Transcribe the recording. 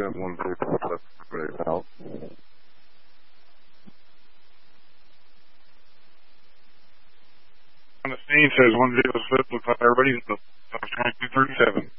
that one vehicle that's great out. On the scene says one vehicle slip, looks like everybody's 2237.